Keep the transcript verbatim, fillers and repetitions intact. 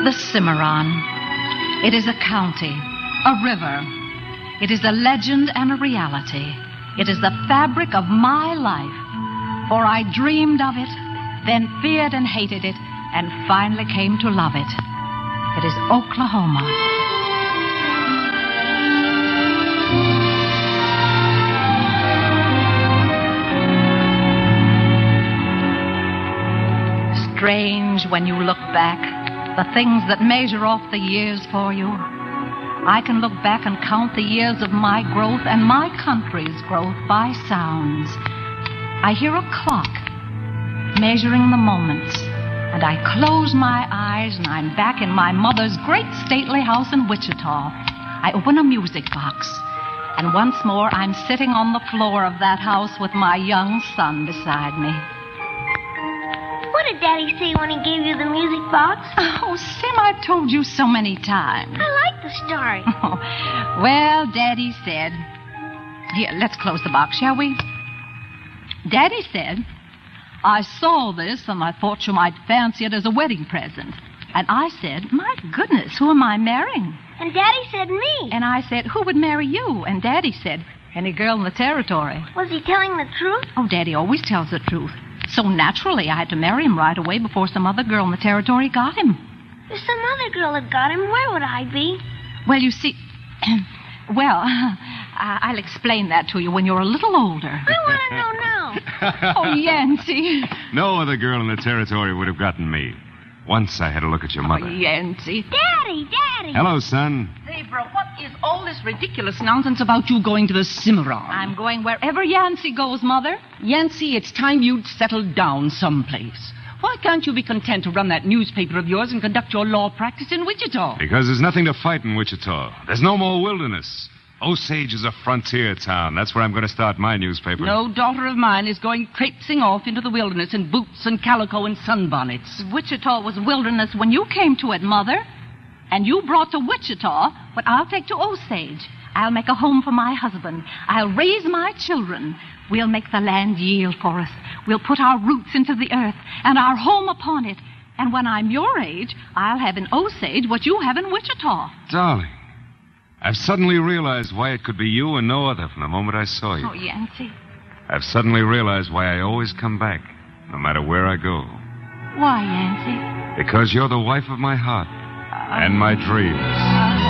The Cimarron. It is a county, a river. It is a legend and a reality. It is the fabric of my life. For I dreamed of it, then feared and hated it, and finally came to love it. It is Oklahoma. Strange when you look back, the things that measure off the years for you. I can look back and count the years of my growth and my country's growth by sounds. I hear a clock measuring the moments, and I close my eyes and I'm back in my mother's great stately house in Wichita. I open a music box, and once more I'm sitting on the floor of that house with my young son beside me. What did Daddy say when he gave you the music box? Oh, Sim, I've told you so many times. I like the story. Oh, well, Daddy said... Here, let's close the box, shall we? Daddy said, I saw this and I thought you might fancy it as a wedding present. And I said, my goodness, who am I marrying? And Daddy said me. And I said, who would marry you? And Daddy said, any girl in the territory. Was he telling the truth? Oh, Daddy always tells the truth. So naturally, I had to marry him right away before some other girl in the territory got him. If some other girl had got him, where would I be? Well, you see... Well, I'll explain that to you when you're a little older. I want to know now. Oh, Yancey. No other girl in the territory would have gotten me. Once I had a look at your mother. Oh, Yancey. Daddy, Daddy. Hello, son. Sabra, what is all this ridiculous nonsense about you going to the Cimarron? I'm going wherever Yancey goes, Mother. Yancey, it's time you'd settled down someplace. Why can't you be content to run that newspaper of yours and conduct your law practice in Wichita? Because there's nothing to fight in Wichita. There's no more wilderness. Osage is a frontier town. That's where I'm going to start my newspaper. No daughter of mine is going traipsing off into the wilderness in boots and calico and sunbonnets. Wichita was wilderness when you came to it, Mother. And you brought to Wichita what I'll take to Osage. I'll make a home for my husband. I'll raise my children. We'll make the land yield for us. We'll put our roots into the earth and our home upon it. And when I'm your age, I'll have in Osage what you have in Wichita. Darling, I've suddenly realized why it could be you and no other from the moment I saw you. Oh, Yancey. I've suddenly realized why I always come back, no matter where I go. Why, Yancey? Because you're the wife of my heart. And my dreams.